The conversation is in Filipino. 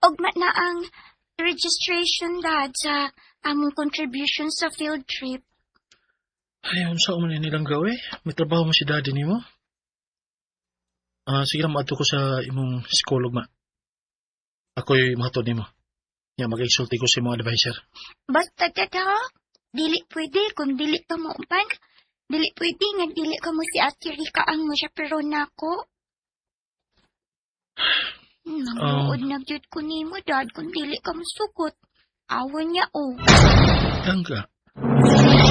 Ugma na ang registration, Dad, sa among contribution sa field trip. Ay, unsa man nilang gawe? May trabaho mo si daddy nimo? Sige lang, maadto ko sa imong psikolog, ma. Ako'y mahatod nimo. Nya mag-exulti ko sa imong advisor. Basta, Dad, ha? Dili pwede kung dili ka mo upan. Dili pwede nga dili ka mo si Ate Rika ang mo siya pero nako. Namuod na gyud ko nimo, Dad, kung dili ka mo sugot. Awan niya, oh. Langga,